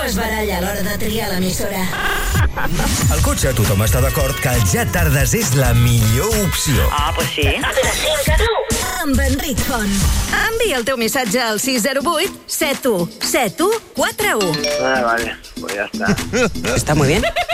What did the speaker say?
es baralla a l'hora de triar l'emissora. Al cotxe tothom està d'acord que el Ja Tardes és la millor opció. Pues sí. De 5 a 9, amb Enric Font. Envia el teu missatge al 608 717141. Vale, pues ya está. Está muy bien.